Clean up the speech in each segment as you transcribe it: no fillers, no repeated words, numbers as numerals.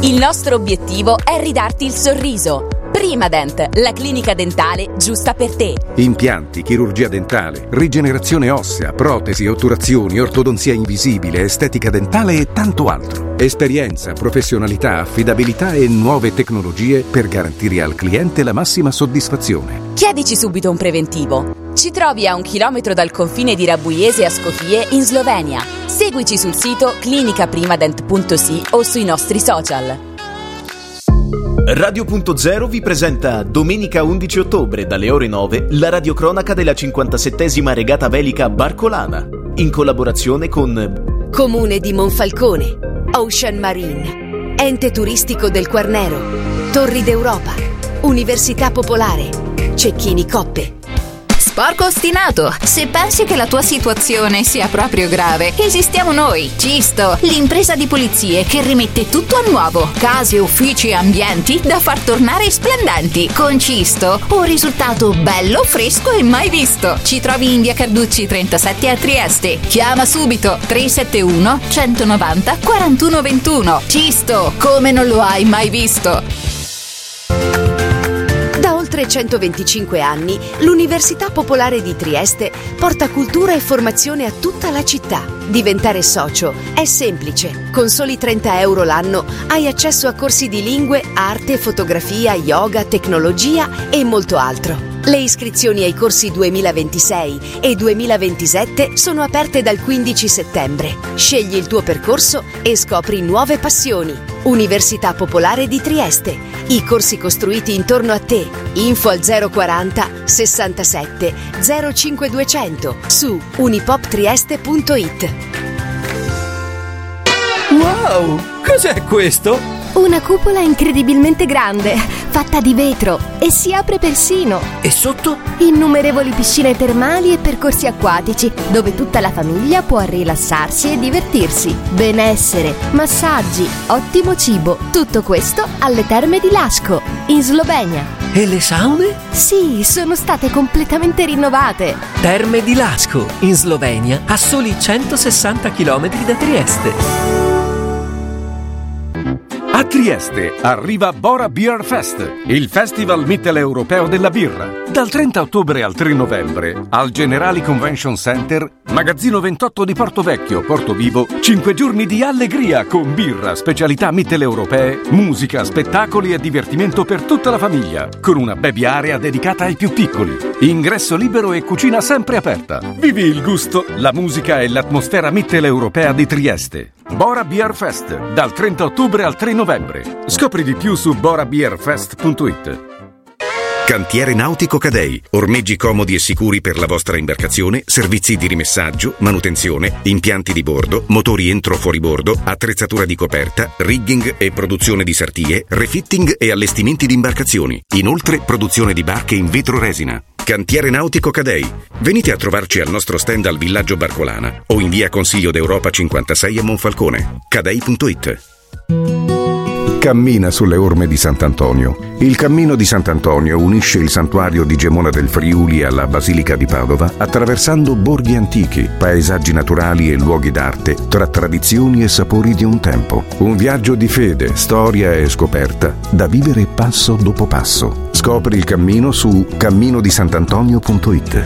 Il nostro obiettivo è ridarti il sorriso. Primadent, la clinica dentale giusta per te. Impianti, chirurgia dentale, rigenerazione ossea, protesi, otturazioni, ortodonzia invisibile, estetica dentale e tanto altro. Esperienza, professionalità, affidabilità e nuove tecnologie per garantire al cliente la massima soddisfazione. Chiedici subito un preventivo. Ci trovi a 1 chilometro dal confine di Rabuiese a Skopje in Slovenia. Seguici sul sito clinicaprimadent.si o sui nostri social. Radio.0 vi presenta domenica 11 ottobre dalle ore 9 la radiocronaca della 57esima regata velica Barcolana, in collaborazione con Comune di Monfalcone, Ocean Marine, Ente Turistico del Quarnero, Torri d'Europa, Università Popolare, Cecchini Coppe. Sporco ostinato, se pensi che la tua situazione sia proprio grave, esistiamo noi, Cisto, l'impresa di pulizie che rimette tutto a nuovo, case, uffici e ambienti da far tornare splendenti. Con Cisto, un risultato bello, fresco e mai visto. Ci trovi in via Carducci 37 a Trieste. Chiama subito 371 190 4121. Cisto, come non lo hai mai visto. Da oltre 125 anni, l'Università Popolare di Trieste porta cultura e formazione a tutta la città. Diventare socio è semplice. Con soli 30 euro l'anno hai accesso a corsi di lingue, arte, fotografia, yoga, tecnologia e molto altro. Le iscrizioni ai corsi 2026 e 2027 sono aperte dal 15 settembre. Scegli il tuo percorso e scopri nuove passioni. Università Popolare di Trieste. I corsi costruiti intorno a te. Info al 040 67 05200 su unipoptrieste.it. Wow! Cos'è questo? Una cupola incredibilmente grande, fatta di vetro e si apre persino. E sotto? Innumerevoli piscine termali e percorsi acquatici, dove tutta la famiglia può rilassarsi e divertirsi. Benessere, massaggi, ottimo cibo, tutto questo alle Terme di Laško, in Slovenia. E le saune? Sì, sono state completamente rinnovate. Terme di Laško, in Slovenia, a soli 160 km da Trieste. A Trieste arriva Bora Beer Fest, il festival mitteleuropeo della birra. Dal 30 ottobre al 3 novembre, al Generali Convention Center, magazzino 28 di Portovecchio, Portovivo, 5 giorni di allegria con birra, specialità mitteleuropee, musica, spettacoli e divertimento per tutta la famiglia, con una baby area dedicata ai più piccoli. Ingresso libero e cucina sempre aperta. Vivi il gusto, la musica e l'atmosfera mitteleuropea di Trieste. Bora Beer Fest, dal 30 ottobre al 3 novembre. Scopri di più su borabeerfest.it. Cantiere Nautico Cadei. Ormeggi comodi e sicuri per la vostra imbarcazione, servizi di rimessaggio, manutenzione, impianti di bordo, motori entro fuori bordo, attrezzatura di coperta, rigging e produzione di sartie, refitting e allestimenti di imbarcazioni. Inoltre produzione di barche in vetro resina. Cantiere Nautico Cadei. Venite a trovarci al nostro stand al Villaggio Barcolana o in via Consiglio d'Europa 56 a Monfalcone. Cadei.it. Cammina sulle orme di Sant'Antonio. Il cammino di Sant'Antonio unisce il santuario di Gemona del Friuli alla Basilica di Padova, attraversando borghi antichi, paesaggi naturali e luoghi d'arte, tra tradizioni e sapori di un tempo. Un viaggio di fede, storia e scoperta, da vivere passo dopo passo. Scopri il cammino su camminodisantantonio.it.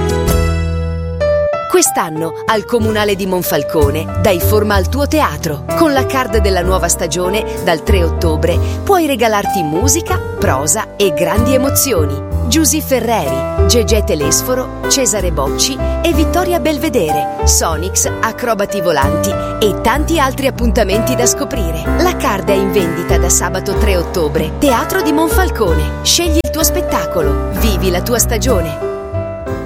Quest'anno al Comunale di Monfalcone dai forma al tuo teatro. Con la card della nuova stagione, dal 3 ottobre, puoi regalarti musica, prosa e grandi emozioni. Giusy Ferreri, Gegè Telesforo, Cesare Bocci e Vittoria Belvedere, Sonix, Acrobati Volanti e tanti altri appuntamenti da scoprire. La card è in vendita da sabato 3 ottobre. Teatro di Monfalcone. Scegli il tuo spettacolo. Vivi la tua stagione.